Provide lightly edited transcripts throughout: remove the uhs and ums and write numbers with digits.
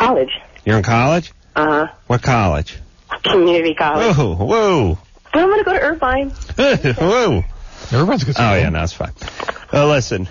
College. You're in college? Uh-huh. What college? Community college. Whoa. But I'm going to go to Irvine. Whoa. Irvine's good. Oh, yeah, no, it's fine. Well, listen,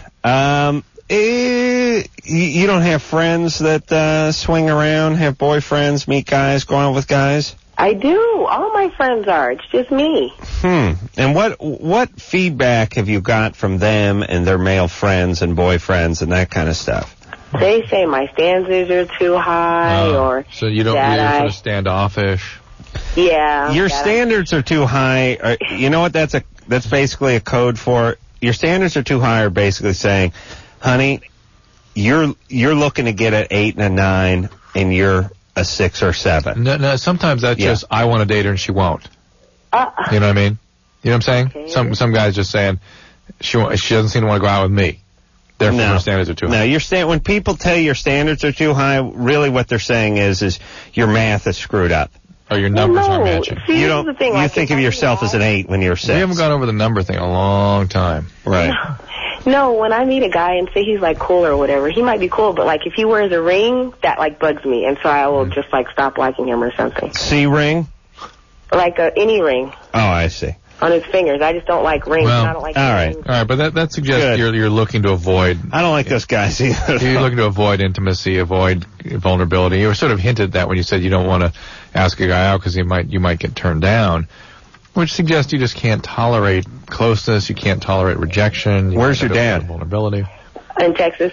you don't have friends that swing around, have boyfriends, meet guys, go out with guys? I do. All my friends are. It's just me. And what feedback have you got from them and their male friends and boyfriends and that kind of stuff? They say my standards are too high, or so you're sort of standoffish. Yeah. Your standards are too high. You know what that's basically a code for? Your standards are too high are basically saying, honey, you're looking to get an 8 and a 9, and you're a 6 or 7. No, sometimes that's just, I want to date her and she won't. You know what I mean? You know what I'm saying? Okay. Some guy's just saying, she doesn't seem to want to go out with me. Therefore, her standards are too high. No, when people tell you your standards are too high, really what they're saying is your math is screwed up. Or your numbers aren't matching. See, you think of yourself as an 8 when you're 6. We haven't gone over the number thing in a long time. Right. No, when I meet a guy and say he's like cool or whatever, he might be cool, but like if he wears a ring, that like bugs me, and so I will just like stop liking him or something. C ring? Like any ring. Oh, I see. On his fingers. I just don't like rings. Well, I don't like all right, but that suggests you're looking to avoid. I don't like those guys either. You're looking to avoid intimacy, avoid vulnerability. You were sort of hinted that when you said you don't want to ask a guy out because you might get turned down, which suggests you just can't tolerate closeness. You can't tolerate rejection. Where's your dad? Vulnerability. In Texas.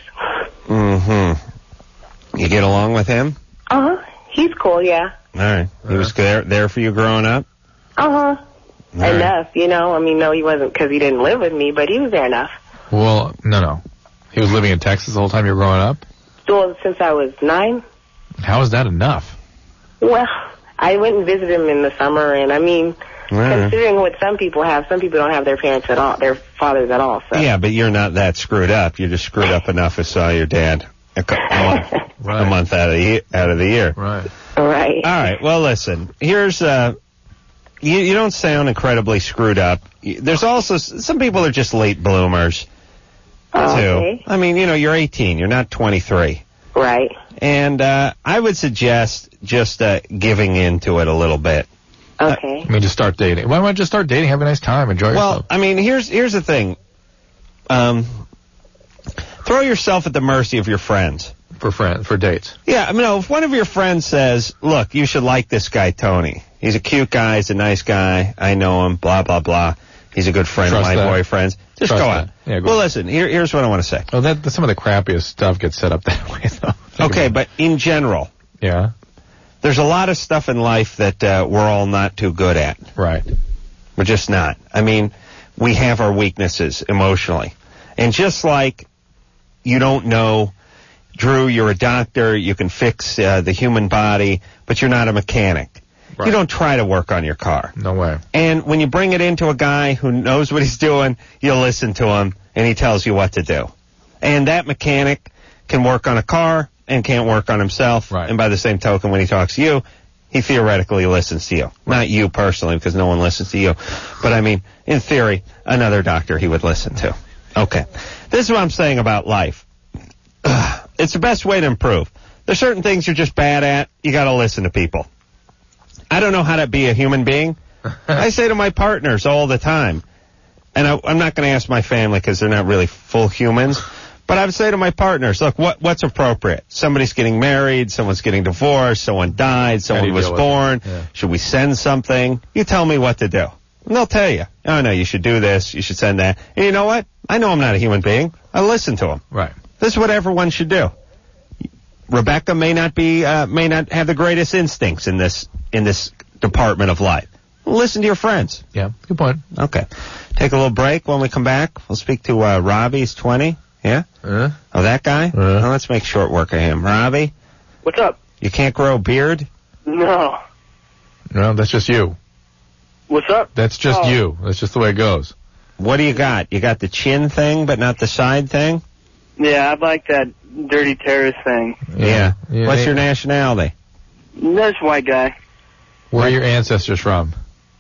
Mm-hmm. You get along with him? He's cool, yeah. All right. He was there for you growing up? Enough, you know. I mean, no, he wasn't because he didn't live with me, but he was there enough. Well, no. He was living in Texas the whole time you were growing up? Well, since I was 9. How is that enough? Well, I went and visited him in the summer, and I mean, considering what some people don't have their parents at all, their fathers at all. So. Yeah, but you're not that screwed up. You're just screwed up enough to saw your dad a month out of the year. Right. All right. All right. Well, listen. Here's you don't sound incredibly screwed up. There's also some people are just late bloomers too. Okay. I mean, you're 18. You're not 23. Right. And I would suggest just giving into it a little bit. Okay. I mean, just start dating. Why don't you just start dating? Have a nice time. Enjoy yourself. Well, I mean, here's the thing. Throw yourself at the mercy of your friends. For dates. Yeah, I mean, if one of your friends says, look, you should like this guy, Tony. He's a cute guy. He's a nice guy. I know him, blah, blah, blah. He's a good friend of my boyfriend's. Just go out. Yeah, well, listen, here's what I want to say. Well, some of the crappiest stuff gets set up that way, though. Okay, but in general. Yeah. There's a lot of stuff in life that we're all not too good at. Right. We're just not. I mean, we have our weaknesses emotionally. And just like you don't know, Drew, you're a doctor, you can fix the human body, but you're not a mechanic. Right. You don't try to work on your car. No way. And when you bring it into a guy who knows what he's doing, you'll listen to him, and he tells you what to do. And that mechanic can work on a car and can't work on himself. Right. And by the same token, when he talks to you, he theoretically listens to you. Right. Not you personally, because no one listens to you. But, I mean, in theory, another doctor he would listen to. Okay. This is what I'm saying about life. It's the best way to improve. There's certain things you're just bad at. You got to listen to people. I don't know how to be a human being. I say to my partners all the time, and I'm not going to ask my family because they're not really full humans, but I would say to my partners, look, what's appropriate? Somebody's getting married, someone's getting divorced, someone died, someone was born. Yeah. Should we send something? You tell me what to do. And they'll tell you, oh, no, you should do this, you should send that. And you know what? I know I'm not a human being. I listen to them. Right. This is what everyone should do. Rebecca may not have the greatest instincts in this department of life. Listen to your friends. Yeah, good point. Okay. Take a little break. When we come back, we'll speak to Robbie. He's 20. Yeah? Oh, that guy? Well, let's make short work of him. Robbie? What's up? You can't grow a beard? No. No, that's just you. What's up? That's just you. That's just the way it goes. What do you got? You got the chin thing, but not the side thing? Yeah, I like that dirty terrorist thing. Yeah. What's your nationality? That's white guy. Where are your ancestors from?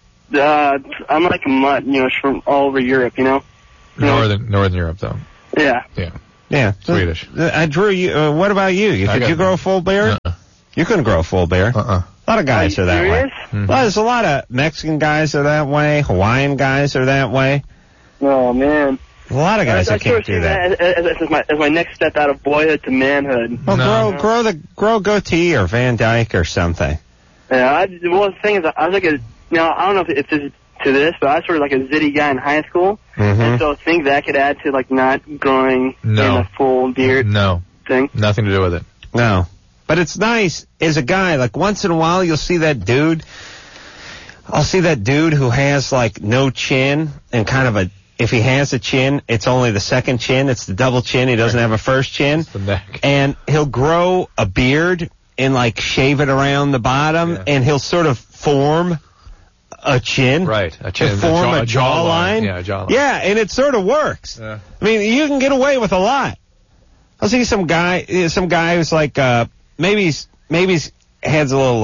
I'm like a mutt, from all over Europe, Northern Europe, though. Yeah. Yeah. Swedish. Drew, what about you? Could you grow a full beard? You couldn't grow a full beard. A lot of guys are that way. Mm-hmm. Well, there's a lot of Mexican guys are that way. Hawaiian guys are that way. Oh, man. A lot of guys that can't do that. As my next step out of boyhood to manhood. Well, grow a goatee or Van Dyke or something. Yeah, the thing is, I was like I don't know if this is to this, but I was sort of like a zitty guy in high school. Mm-hmm. And so I think that could add to, like, not growing in a full beard thing. Nothing to do with it. No. But it's nice as a guy, like once in a while you'll see that dude. I'll see that dude who has like no chin and kind of if he has a chin, it's only the second chin. It's the double chin. He doesn't have a first chin. It's the neck. And he'll grow a beard and like shave it around the bottom and he'll sort of form a chin. Right. A chin. Form a jawline. Yeah, a jawline. Yeah, and it sort of works. Yeah. I mean, you can get away with a lot. I'll see some guy who's like, maybe he's has a little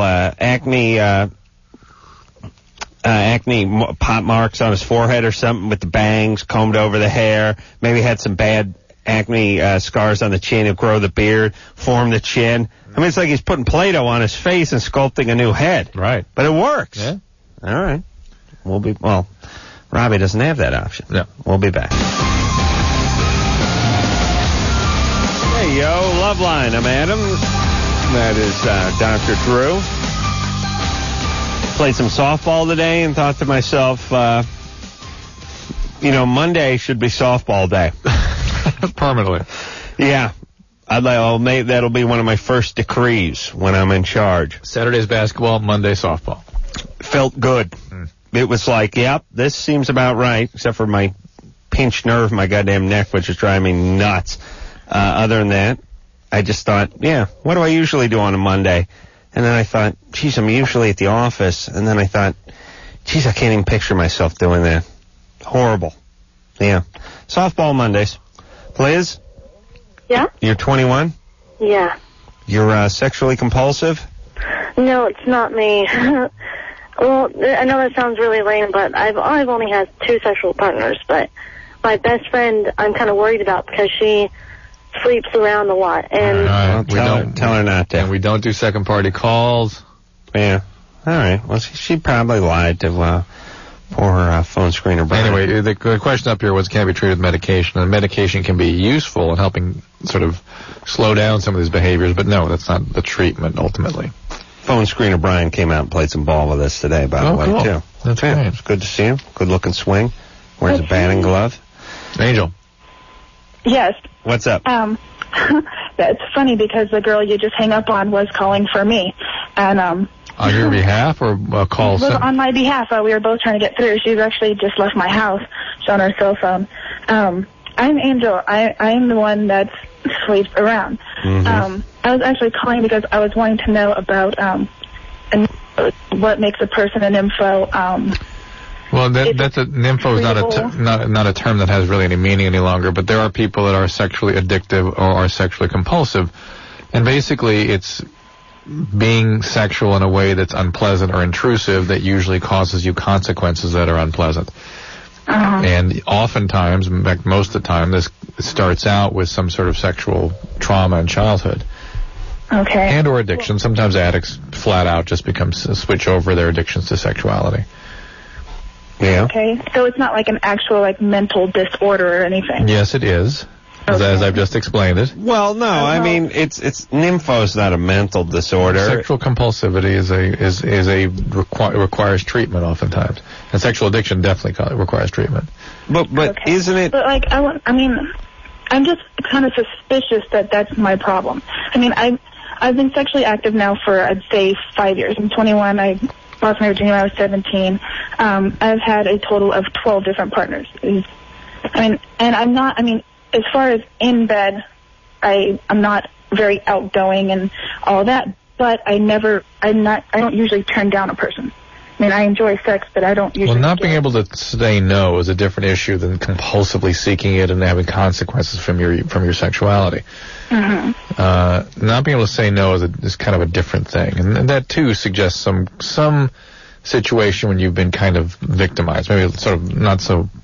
acne pot marks on his forehead or something with the bangs combed over the hair. Maybe had some bad acne scars on the chin. He'll grow the beard, form the chin. I mean, it's like he's putting Play-Doh on his face and sculpting a new head. Right. But it works. Yeah. All right. Robbie doesn't have that option. Yeah. We'll be back. Hey, yo, Loveline. I'm Adam. That is Dr. Drew. Played some softball today and thought to myself, Monday should be softball day. Permanently. Yeah. That'll be one of my first decrees when I'm in charge. Saturday's basketball, Monday softball. Felt good. It was like, yep, this seems about right, except for my pinched nerve in my goddamn neck, which is driving me nuts. Other than that, I just thought, what do I usually do on a Monday? And then I thought, geez, I'm usually at the office. And then I thought, geez, I can't even picture myself doing that. Horrible. Yeah. Softball Mondays. Liz? Yeah? You're 21? Yeah. You're sexually compulsive? No, it's not me. Well, I know that sounds really lame, but I've only had 2 sexual partners, but my best friend I'm kind of worried about because she sleeps around a lot. And tell her not to. And we don't do second party calls. Yeah. All right. Well, she probably lied to poor phone screener. Brian. Anyway, the question up here was, can it be treated with medication? And medication can be useful in helping sort of slow down some of these behaviors, but no, that's not the treatment ultimately. Phone screener Brian came out and played some ball with us today, by the way, cool. too. That's great. It's good to see him. Good looking swing. Wears a batting glove. Angel. Yes. What's up? That's funny because the girl you just hang up on was calling for me. And, on your behalf or a call? On my behalf. We were both trying to get through. She's actually just left my house. She's on her cell phone. I'm Angel. I'm the one that sleeps around. Mm-hmm. I was actually calling because I was wanting to know about what makes a person a nympho. Well, that's a nympho is not a term that has really any meaning any longer. But there are people that are sexually addictive or are sexually compulsive, and basically it's being sexual in a way that's unpleasant or intrusive that usually causes you consequences that are unpleasant. And oftentimes, in fact, most of the time, this starts out with some sort of sexual trauma in childhood. Okay. And or addiction. Sometimes addicts flat out just switch over their addictions to sexuality. Yeah. Okay. So it's not like an actual mental disorder or anything. Yes, it is. As I've just explained it. Well, no, I mean it's nympho's not a mental disorder. Sexual compulsivity requires treatment oftentimes, and sexual addiction definitely requires treatment. But isn't it? But I'm just kind of suspicious that that's my problem. I mean, I've been sexually active now for I'd say 5 years. I'm 21. I lost my virginity when I was 17. I've had a total of 12 different partners. As far as in bed, I'm not very outgoing and all that, but I don't usually turn down a person. I mean, I enjoy sex, but I don't usually. Well, not being able to say no is a different issue than compulsively seeking it and having consequences from your sexuality. Mm-hmm. Not being able to say no is kind of a different thing, and that too suggests some situation when you've been kind of victimized, maybe sort of not so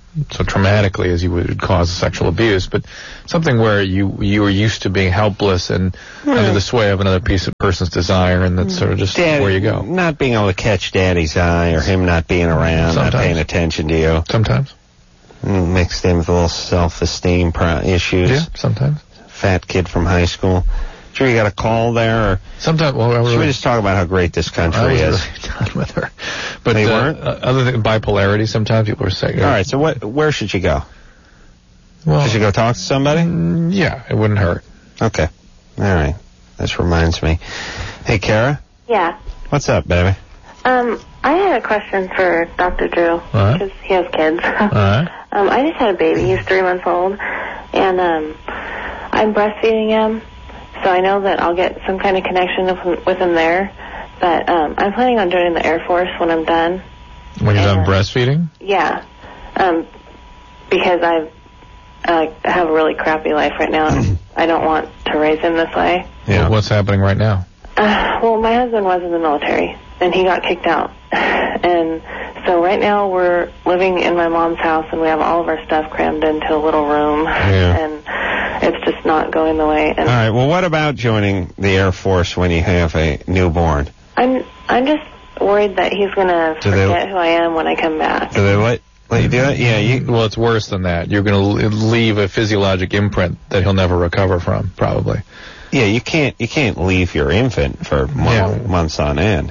so traumatically as you would cause sexual abuse, but something where you were used to being helpless and under the sway of another person's desire, and that's sort of just where you go. Not being able to catch Daddy's eye, or him not being around, not paying attention to you. Sometimes. Mixed in with a little self-esteem issues. Yeah, sometimes. Fat kid from high school. Sure, you got a call there, or sometimes. Well, should we just talk about how great this country is? I was really done with her, but they weren't. Other than bipolarity, sometimes people are saying. All right, so where should you go? Well, should you go talk to somebody? Yeah, it wouldn't hurt. Okay, all right. This reminds me. Hey, Kara. Yeah. What's up, baby? I had a question for Dr. Drew, because he has kids. I just had a baby. He's 3 months old, and I'm breastfeeding him, so I know that I'll get some kind of connection with him there. But I'm planning on joining the Air Force when I'm done. When you're done breastfeeding? Yeah, because I have a really crappy life right now, and I don't want to raise him this way. Yeah. Well, what's happening right now? Well, my husband was in the military, and he got kicked out. And so right now we're living in my mom's house, and we have all of our stuff crammed into a little room, and it's just not going the way. And all right, well, what about joining the Air Force when you have a newborn? I'm just worried that he's going to forget who I am when I come back. Do they let you do that? Yeah. Well, it's worse than that. You're going to leave a physiologic imprint that he'll never recover from, probably. Yeah, you can't leave your infant for months on end.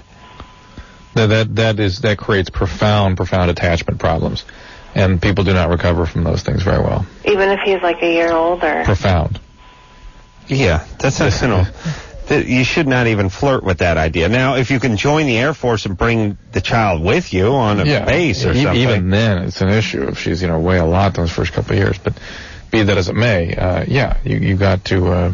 That creates profound attachment problems, and people do not recover from those things very well. Even if he's like a year old, or profound. Yeah, that's you should not even flirt with that idea. Now, if you can join the Air Force and bring the child with you on a base or something, even then it's an issue if she's weigh a lot those first couple of years. But be that as it may, you got to.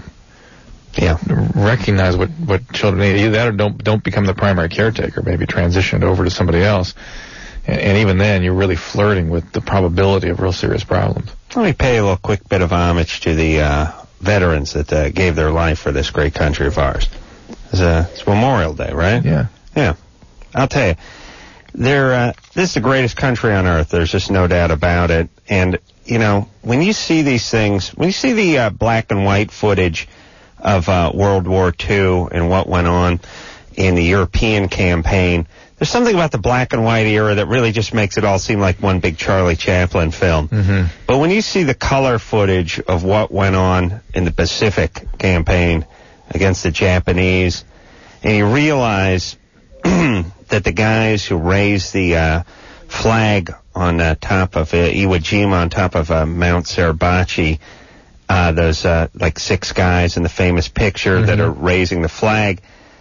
Recognize what children need. Either that or don't become the primary caretaker. Maybe transition it over to somebody else. And even then, you're really flirting with the probability of real serious problems. Let me pay a little quick bit of homage to the veterans that gave their life for this great country of ours. It's Memorial Day, right? Yeah. Yeah. I'll tell you, this is the greatest country on earth. There's just no doubt about it. And, when you see these things, when you see the black and white footage of World War II and what went on in the European campaign, there's something about the black and white era that really just makes it all seem like one big Charlie Chaplin film. Mm-hmm. But when you see the color footage of what went on in the Pacific campaign against the Japanese, and you realize that the guys who raised the flag on top of Iwo Jima, on top of Mount Suribachi, those like 6 guys in the famous picture that are raising the flag,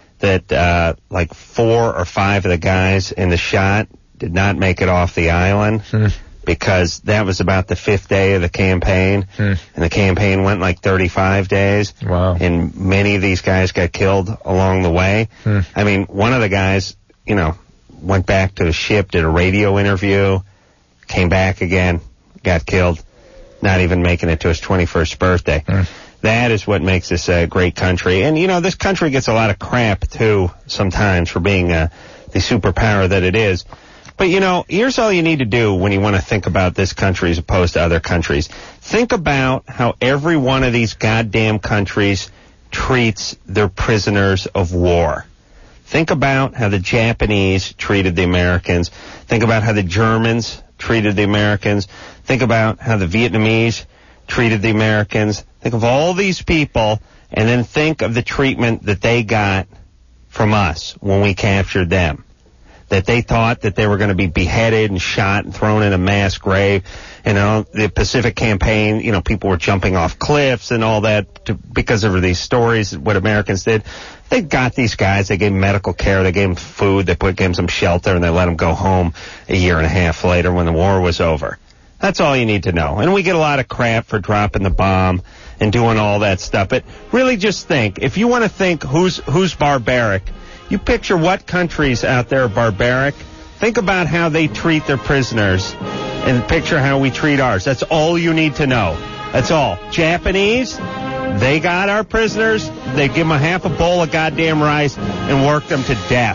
that like 4 or 5 of the guys in the shot did not make it off the island because that was about the 5th day of the campaign, and the campaign went like 35 days. Wow. And many of these guys got killed along the way. I mean, one of the guys, went back to the ship, did a radio interview, came back again, got killed, not even making it to his 21st birthday. That is what makes this a great country. And, this country gets a lot of crap, too, sometimes for being the superpower that it is. But, here's all you need to do when you want to think about this country as opposed to other countries. Think about how every one of these goddamn countries treats their prisoners of war. Think about how the Japanese treated the Americans. Think about how the Germans treated the Americans. Think about how the Vietnamese treated the Americans. Think of all these people, and then think of the treatment that they got from us when we captured them. That they thought that they were going to be beheaded and shot and thrown in a mass grave. And the Pacific campaign, people were jumping off cliffs and all that because of these stories, what Americans did. They got these guys, they gave them medical care, they gave them food, they gave them some shelter, and they let them go home a year and a half later when the war was over. That's all you need to know. And we get a lot of crap for dropping the bomb and doing all that stuff. But really just think, if you want to think who's barbaric, you picture what countries out there are barbaric. Think about how they treat their prisoners and picture how we treat ours. That's all you need to know. That's all. Japanese, they got our prisoners. They give them a half a bowl of goddamn rice and worked them to death.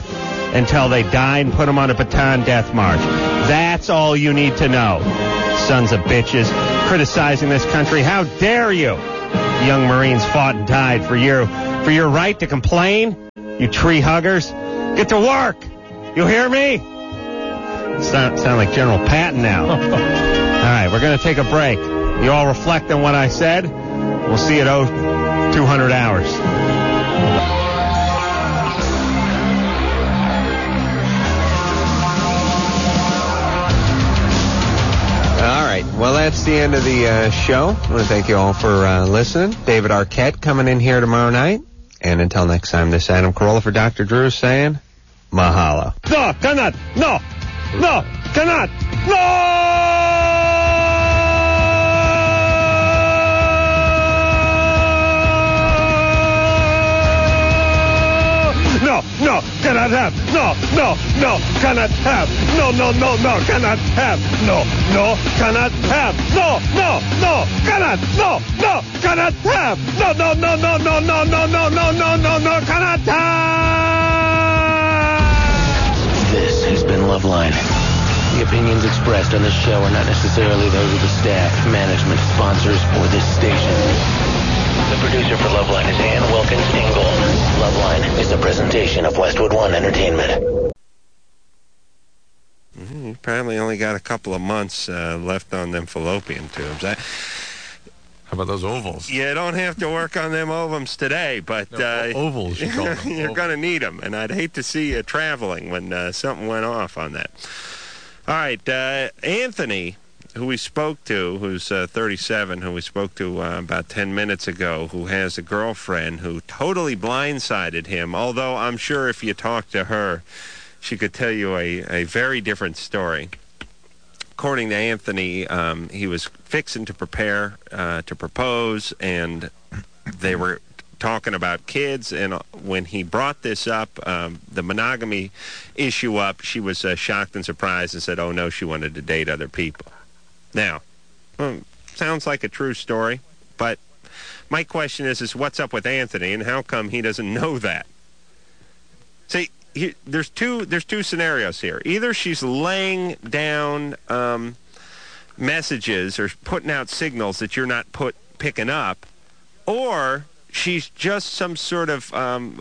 until they died and put them on a Bataan death march. That's all you need to know. Sons of bitches criticizing this country. How dare you? Young Marines fought and died for your right to complain. You tree huggers. Get to work. You hear me? Sound like General Patton now. All right, we're going to take a break. You all reflect on what I said. We'll see you at 200 hours. All right, well, that's the end of the show. I want to thank you all for listening. David Arquette coming in here tomorrow night. And until next time, this is Adam Carolla for Dr. Drew saying, mahalo. No, cannot. No, cannot. No, cannot have. No, cannot have. No, cannot have. No, cannot have. No, cannot. No, cannot have. No, cannot have. This has been Loveline. The opinions expressed on this show are not necessarily those of the staff, management, sponsors, or this station. The producer for Loveline is Ann Wilkins Ingold. Loveline is a presentation of Westwood One Entertainment. You probably only got a couple of months left on them fallopian tubes. How about those ovals? You don't have to work on them ovums today, but ovals, you call them. You're going to need them, and I'd hate to see you traveling when something went off on that. All right, Anthony, who we spoke to, who's 37, who we spoke to about 10 minutes ago, who has a girlfriend who totally blindsided him, although I'm sure if you talk to her, she could tell you a very different story. According to Anthony, he was fixing to prepare to propose, and they were talking about kids, and when he brought this up, the monogamy issue up, she was shocked and surprised and said, oh no, she wanted to date other people. Now, sounds like a true story, but my question is what's up with Anthony, and how come he doesn't know that? See, there's two scenarios here. Either she's laying down messages or putting out signals that you're not picking up, or she's just some sort of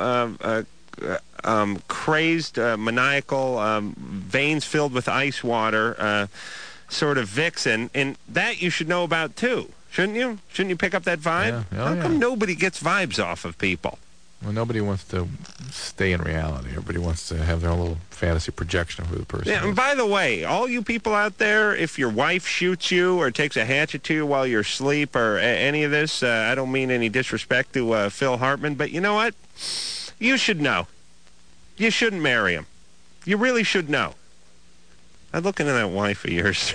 crazed, maniacal, veins filled with ice water sort of vixen, and that you should know about too, shouldn't you? Shouldn't you pick up that vibe? Yeah. How come nobody gets vibes off of people? Well, nobody wants to stay in reality. Everybody wants to have their own little fantasy projection of who the person is. And by the way, all you people out there, if your wife shoots you or takes a hatchet to you while you're asleep or any of this, I don't mean any disrespect to Phil Hartman, but you know what? You should know. You shouldn't marry him. You really should know. I'm looking at that wife of yours.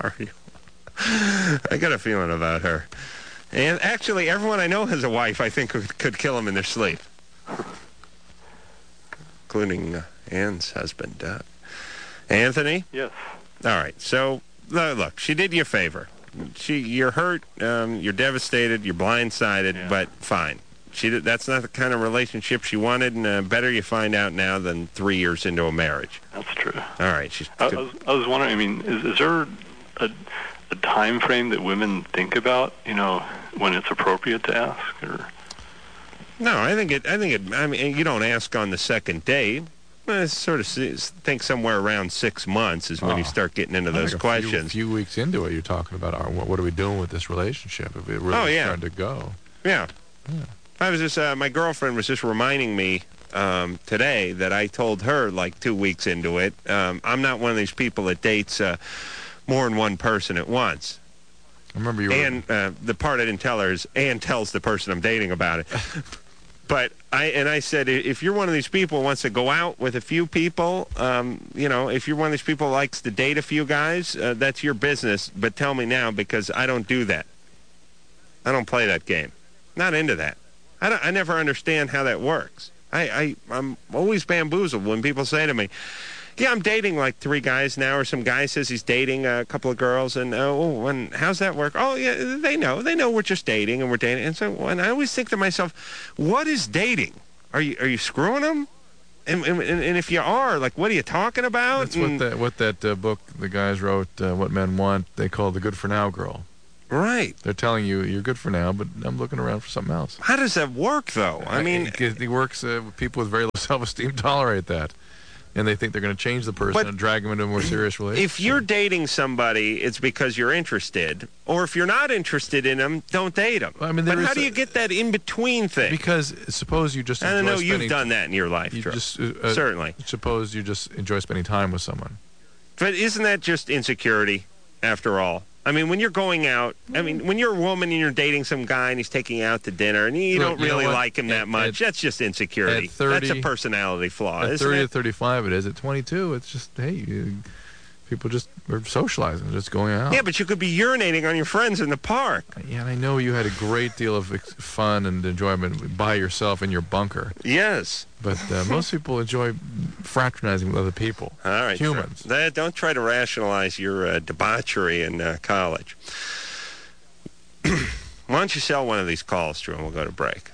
I got a feeling about her. And actually, everyone I know has a wife I think could kill them in their sleep. Including Ann's husband, Anthony? Yes. All right. So, look, she did you a favor. You're hurt, you're devastated, you're blindsided, but fine. That's not the kind of relationship she wanted, and better you find out now than 3 years into a marriage. That's true. All right. I was wondering, I mean, is there a time frame that women think about, when it's appropriate to ask? Or? No, I mean, you don't ask on the second date. I sort of think somewhere around 6 months is when you start getting into those questions. A few weeks into it, you're talking about, what are we doing with this relationship? If it really starting to go. Yeah. I was just, my girlfriend was just reminding me today that I told her like 2 weeks into it, I'm not one of these people that dates more than one person at once. I remember you. And the part I didn't tell her is Ann tells the person I'm dating about it. But I said, if you're one of these people who wants to go out with a few people, if you're one of these people who likes to date a few guys, that's your business. But tell me now, because I don't do that. I don't play that game. Not into that. I never understand how that works. I'm always bamboozled when people say to me, yeah, I'm dating like 3 guys now, or some guy says he's dating a couple of girls, and and how's that work? Oh, yeah, they know we're just dating, and we're dating. And so, and I always think to myself, what is dating? Are you screwing them? And if you are, like, what are you talking about? That's what that book the guys wrote, What Men Want, they call the Good for Now girl. Right. They're telling you you're good for now, but I'm looking around for something else. How does that work, though? I mean, it works. People with very low self-esteem tolerate that, and they think they're going to change the person and drag them into a more serious relationship. If you're dating somebody, it's because you're interested, or if you're not interested in them, don't date them. I mean, but how do you get that in between thing? Because suppose you just I know you've done that in your life, Drew. Certainly. Suppose you just enjoy spending time with someone. But isn't that just insecurity, after all? I mean, when you're going out, when you're a woman and you're dating some guy and he's taking you out to dinner and you don't really like him that much, that's just insecurity. At 30, that's a personality flaw, at isn't 30 it? to 35 it is. At 22, it's just, hey, people just are socializing, just going out. Yeah, but you could be urinating on your friends in the park. Yeah, and I know you had a great deal of fun and enjoyment by yourself in your bunker. Yes. But most people enjoy fraternizing with other people. All right. Humans. Sure. Don't try to rationalize your debauchery in college. Why don't you sell one of these calls, Drew, and we'll go to break.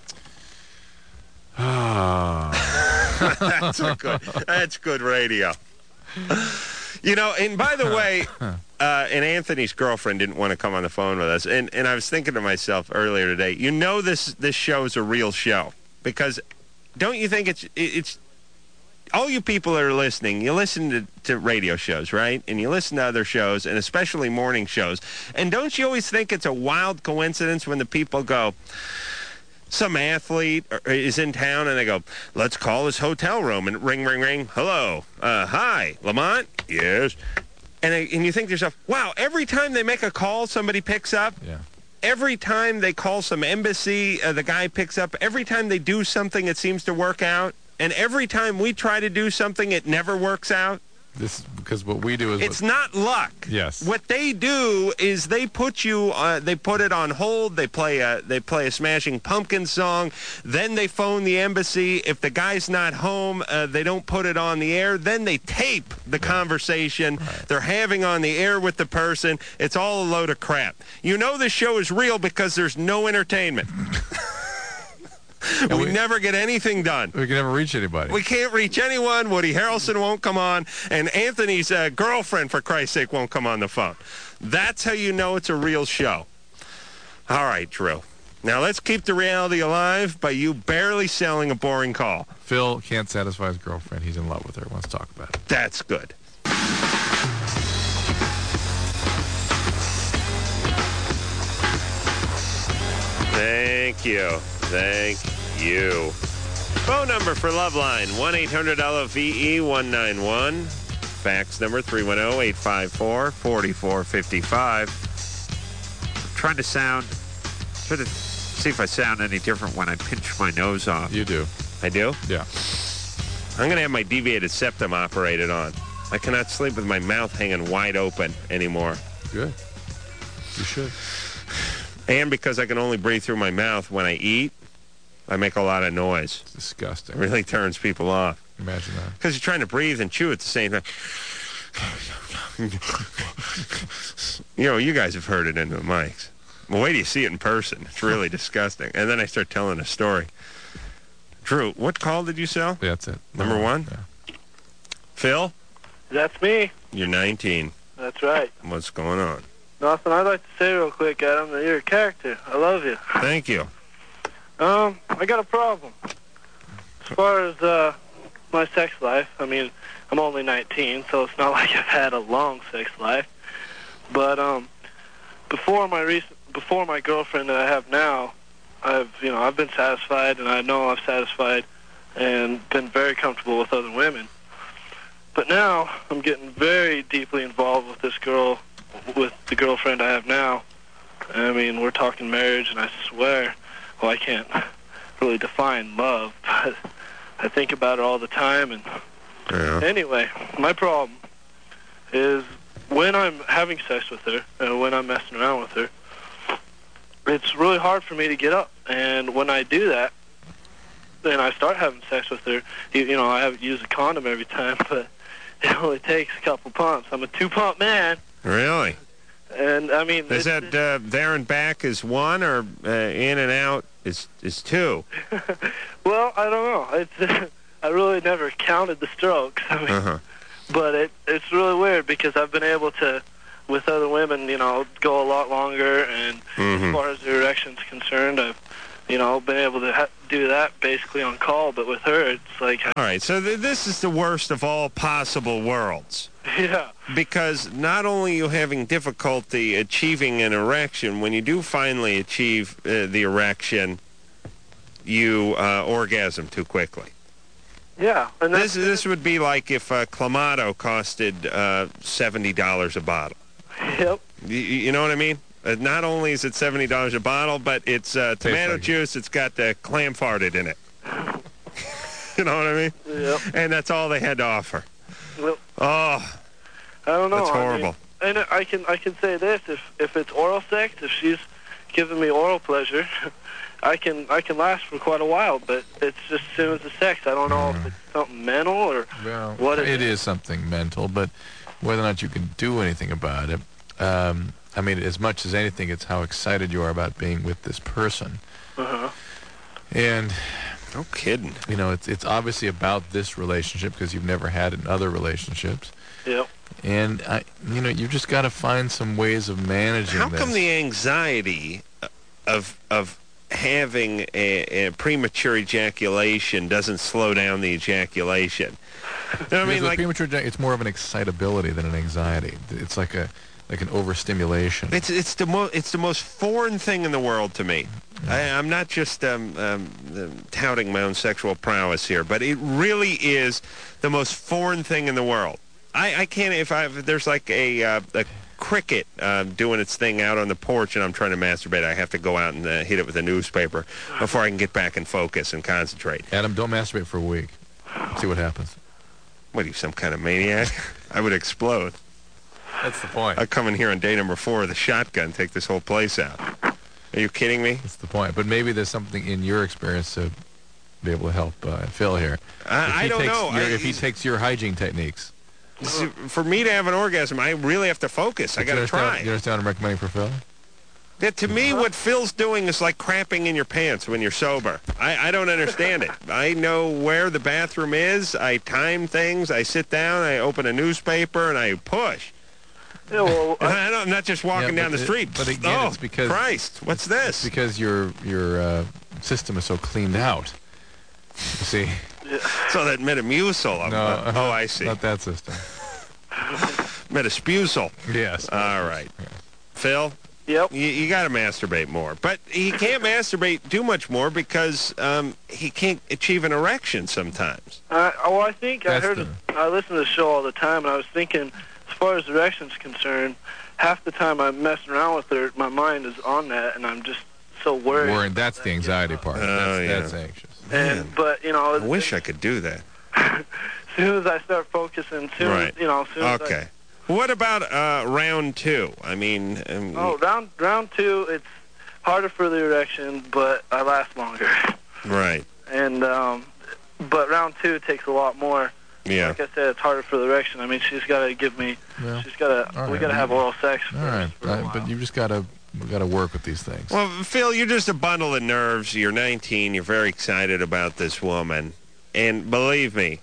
That's good radio. You know, and by the way, and Anthony's girlfriend didn't want to come on the phone with us, and I was thinking to myself earlier today, you know this show is a real show, because don't you think it's all you people that are listening, you listen to radio shows, right? And you listen to other shows, and especially morning shows, and don't you always think it's a wild coincidence when the people go, some athlete is in town, and they go, let's call this hotel room, and ring, ring, ring. Hello. Hi. Lamont? Yes. And you think to yourself, wow, every time they make a call, somebody picks up. Yeah. Every time they call some embassy, the guy picks up. Every time they do something, it seems to work out. And every time we try to do something, it never works out. This is because what we do is... It's not luck. Yes. What they do is they put it on hold. They play a Smashing Pumpkins song. Then they phone the embassy. If the guy's not home, they don't put it on the air. Then they tape the conversation they're having on the air with the person. It's all a load of crap. You know this show is real because there's no entertainment. We never get anything done. We can never reach anybody. We can't reach anyone. Woody Harrelson won't come on, and Anthony's girlfriend, for Christ's sake, won't come on the phone. That's how you know it's a real show. All right, Drew. Now let's keep the reality alive by you barely selling a boring call. Phil can't satisfy his girlfriend. He's in love with her. Wants to talk about it. That's good. Thank you. Thank you. Phone number for Loveline, 1-800-LOVE-191. Fax number, 310-854-4455. Trying to see if I sound any different when I pinch my nose off. You do. I do? Yeah. I'm going to have my deviated septum operated on. I cannot sleep with my mouth hanging wide open anymore. Good. You should. And because I can only breathe through my mouth when I eat, I make a lot of noise. It's disgusting. It really turns people off. Imagine that. Because you're trying to breathe and chew at the same time. You know, you guys have heard it into the mics. Well, wait till you see it in person. It's really disgusting. And then I start telling a story. Drew, what call did you sell? Yeah, that's it. Number one? Yeah. Phil? That's me. You're 19. That's right. What's going on? Nothing. I'd like to say real quick, Adam, that you're a character. I love you. Thank you. I got a problem. As far as my sex life, I mean, I'm only 19, so it's not like I've had a long sex life. But before my girlfriend that I have now, I've been satisfied, and I know I've satisfied and been very comfortable with other women. But now I'm getting very deeply involved with this girl, with the girlfriend I have now. I mean, we're talking marriage, and I swear, well, I can't really define love, but I think about it all the time. And anyway, my problem is when I'm having sex with her, and when I'm messing around with her, it's really hard for me to get up. And when I do that, then I start having sex with her. I have to use a condom every time, but it only takes a couple pumps. I'm a 2-pump man. Really? And I mean, is that there and back is 1, or in and out is 2? Well, I don't know. I really never counted the strokes. I mean, but it's really weird because I've been able to, with other women, go a lot longer, and as far as the erection's concerned, I've, been able to do that basically on call. But with her, it's like... All right, so this is the worst of all possible worlds. Yeah. Because not only are you having difficulty achieving an erection, when you do finally achieve the erection, you orgasm too quickly. Yeah. And this would be like if Clamato costed $70 a bottle. Yep. You know what I mean? Not only is it $70 a bottle, but it's tomato juice. It's got clam farted in it. You know what I mean? Yep. And that's all they had to offer. Well, oh, I don't know. That's horrible. And I can say this: if it's oral sex, if she's giving me oral pleasure, I can last for quite a while. But it's just as soon as the sex, I don't know if it's something mental or what it is something mental, but whether or not you can do anything about it. I mean, as much as anything, it's how excited you are about being with this person. And no kidding. It's obviously about this relationship because you've never had in other relationships. Yep. And you've just got to find some ways of managing How this. come the anxiety of having a premature ejaculation doesn't slow down the ejaculation? You know what I mean? Like premature, it's more of an excitability than an anxiety. It's like an overstimulation. It's the most foreign thing in the world to me. I'm not just touting my own sexual prowess here, but it really is the most foreign thing in the world. I can't if there's like a cricket doing its thing out on the porch and I'm trying to masturbate. I have to go out and hit it with a newspaper before I can get back and focus and concentrate. Adam, don't masturbate for a week. See what happens. What are you, some kind of maniac? I would explode. That's the point. I'd come in here on day number 4 with a shotgun, take this whole place out. Are you kidding me? That's the point. But maybe there's something in your experience to be able to help Phil here. I don't know. If he takes your hygiene techniques. For me to have an orgasm, I really have to focus. I got to try. You understand what I'm recommending for Phil? Yeah, to me, what Phil's doing is like crapping in your pants when you're sober. I don't understand it. I know where the bathroom is. I time things. I sit down. I open a newspaper, and I push. Yeah, well, I'm not just walking down the street. But again, it's because Christ, what's this? It's because your system is so cleaned out. You see. Yeah. So that Metamucil. No, I see. Not that system. Metaspusal. Yes. All right. Yeah. Phil? Yep. You got to masturbate more. But he can't masturbate too much more because he can't achieve an erection sometimes. I think I listen to the show all the time, and I was thinking, as far as erection's concerned, half the time I'm messing around with her, my mind is on that, and I'm just so worried. That's the anxiety part. That's anxious. But I wish I could do that. As soon as I start focusing, Okay. What about round 2? I mean, round 2, it's harder for the erection, but I last longer. Right. And but round 2 takes a lot more. Yeah. Like I said, it's harder for the erection. I mean, she's got to give me. Yeah. We got to have oral sex. All right. But you just got to work with these things. Well, Phil, you're just a bundle of nerves. You're 19. You're very excited about this woman, and believe me,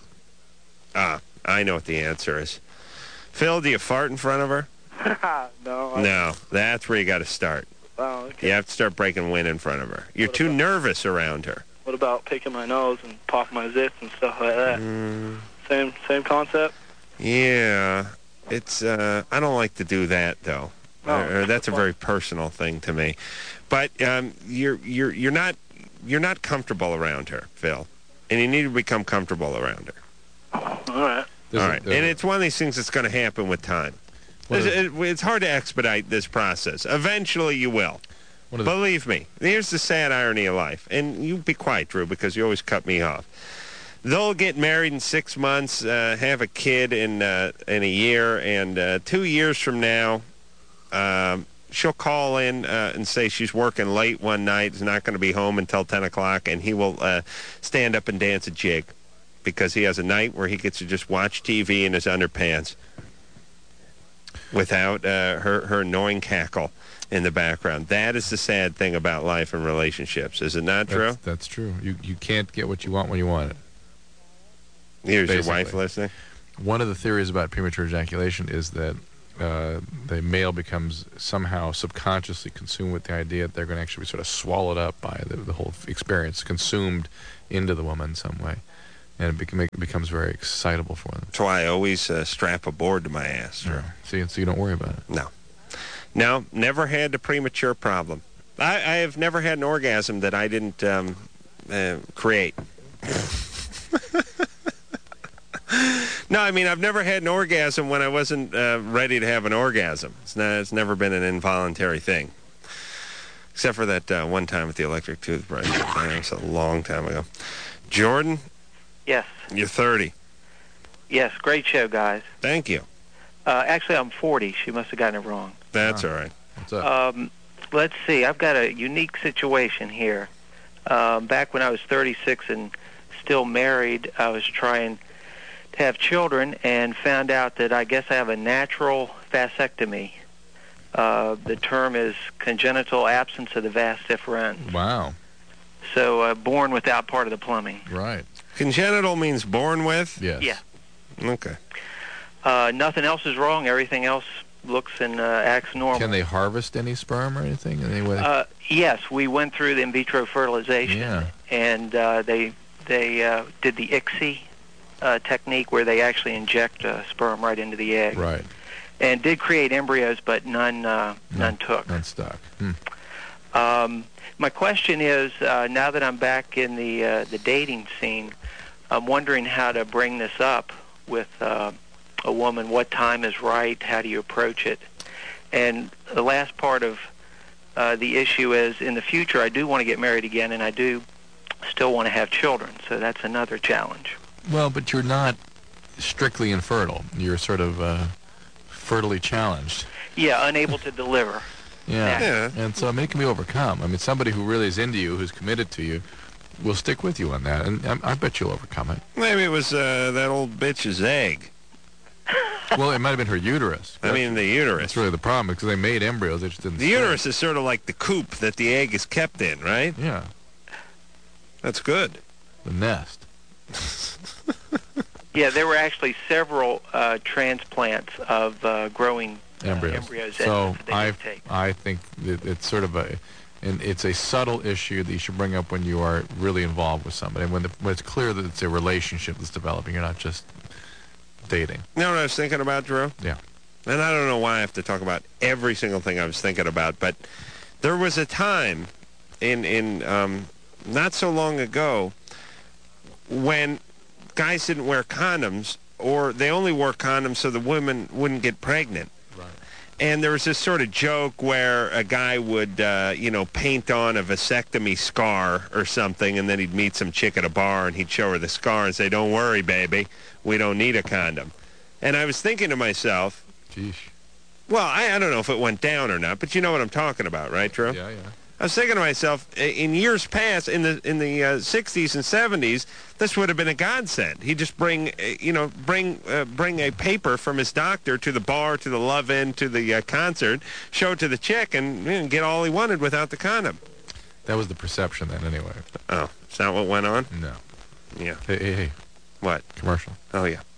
I know what the answer is. Phil, do you fart in front of her? No. No, that's where you got to start. Oh, okay. You have to start breaking wind in front of her. You're too nervous around her. What about picking my nose and popping my zits and stuff like that? Same concept? Yeah. It's I don't like to do that though. That's a very personal thing to me. But you're not comfortable around her, Phil. And you need to become comfortable around her. All right. All right. And it's one of these things that's going to happen with time. It's hard to expedite this process. Eventually you will. Believe me. Here's the sad irony of life. And you be quiet, Drew, because you always cut me off. They'll get married in 6 months, have a kid in a year, and 2 years from now, she'll call in and say she's working late one night, is not going to be home until 10 o'clock, and he will stand up and dance a jig because he has a night where he gets to just watch TV in his underpants without her annoying cackle in the background. That is the sad thing about life and relationships. Is it not true? That's true. You can't get what you want when you want it. Here's your basically. wife listening. One of the theories about premature ejaculation is that the male becomes somehow subconsciously consumed with the idea that they're going to actually be sort of swallowed up by the whole experience, consumed into the woman in some way. And it becomes very excitable for them. That's why I always strap a board to my ass. Yeah. So you don't worry about it. No, never had a premature problem. I have never had an orgasm that I didn't create. No, I mean, I've never had an orgasm when I wasn't ready to have an orgasm. It's never been an involuntary thing. Except for that one time with the electric toothbrush. That was a long time ago. Jordan? Yes. You're 30. Yes, great show, guys. Thank you. Actually, I'm 40. She must have gotten it wrong. That's all right. What's up? Let's see. I've got a unique situation here. Back when I was 36 and still married, I was trying to have children and found out that I guess I have a natural vasectomy. The term is congenital absence of the vas deferens. Wow. So born without part of the plumbing. Right. Congenital means born with? Yes. Yeah. Okay. Nothing else is wrong. Everything else looks and acts normal. Can they harvest any sperm or anything in any way? Yes, we went through the in vitro fertilization, and they did the ICSI technique where they actually inject sperm right into the egg. Right. And did create embryos, but none took. None stuck. My question is, now that I'm back in the dating scene, I'm wondering how to bring this up with a woman. What time is right? How do you approach it? And the last part of the issue is, in the future, I do want to get married again, and I do still want to have children. So that's another challenge. Well, but you're not strictly infertile. You're sort of fertily challenged. Yeah, unable to deliver. Yeah. And so, I mean, it can be overcome. I mean, somebody who really is into you, who's committed to you, will stick with you on that, and I bet you'll overcome it. Maybe it was that old bitch's egg. Well, it might have been her uterus. I mean, the uterus. That's really the problem, because they made embryos, they just didn't The uterus is sort of like the coop that the egg is kept in, right? Yeah. That's good. The nest. Yeah, there were actually several transplants of growing embryos. So that they take. I think that it's sort of it's a subtle issue that you should bring up when you are really involved with somebody, when it's clear that it's a relationship that's developing. You're not just dating. You know what I was thinking about, Drew? Yeah. And I don't know why I have to talk about every single thing I was thinking about, but there was a time in not so long ago when guys didn't wear condoms, or they only wore condoms so the women wouldn't get pregnant. Right. And there was this sort of joke where a guy would, paint on a vasectomy scar or something, and then he'd meet some chick at a bar, and he'd show her the scar and say, "Don't worry, baby, we don't need a condom." And I was thinking to myself, Geesh. well, I don't know if it went down or not, but you know what I'm talking about, right, Drew? Yeah. I was thinking to myself, in years past, in the 60s and 70s, this would have been a godsend. He'd just bring a paper from his doctor to the bar, to the love-in, to the concert, show it to the chick, and get all he wanted without the condom. That was the perception then, anyway. Oh, is that what went on? No. Yeah. Hey. What? Commercial. Oh, yeah.